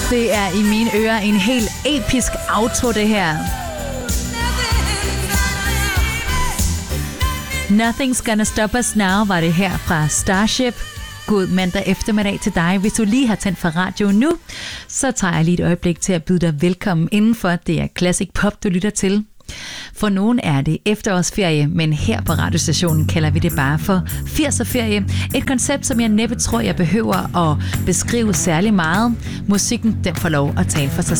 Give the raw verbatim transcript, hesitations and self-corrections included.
Det er i mine ører en helt episk outro, det her. Nothing's Gonna Stop Us Now var det her fra Starship. God mandag eftermiddag til dig. Hvis du lige har tændt for radio nu, så tager jeg lige et øjeblik til at byde dig velkommen indenfor. Det er Classic Pop, du lytter til. For nogen er det efterårsferie, men her på radiostationen kalder vi det bare for firserferie. Et koncept, som jeg næppe tror, jeg behøver at beskrive særlig meget. Musikken, den får lov at tale for sig